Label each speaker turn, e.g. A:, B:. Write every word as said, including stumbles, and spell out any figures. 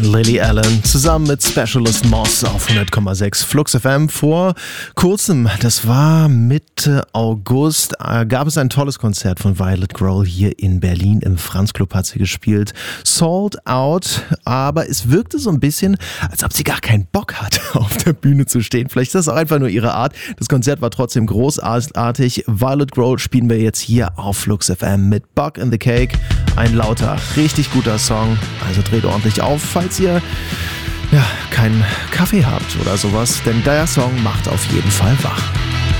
A: Lily Allen zusammen mit Specialist Moss auf hundert Komma sechs Flux F M. Vor kurzem, das war Mitte August, gab es ein tolles Konzert von Violet Grohl hier in Berlin. Im Franz Club hat sie gespielt. Sold out, aber es wirkte so ein bisschen, als ob sie gar keinen Bock hat, auf der Bühne zu stehen. Vielleicht ist das auch einfach nur ihre Art. Das Konzert war trotzdem großartig. Violet Grohl spielen wir jetzt hier auf Flux F M mit Bug in the Cake. Ein lauter, richtig guter Song. Also dreht ordentlich auf, falls ihr ja, keinen Kaffee habt oder sowas, denn der Song macht auf jeden Fall wach.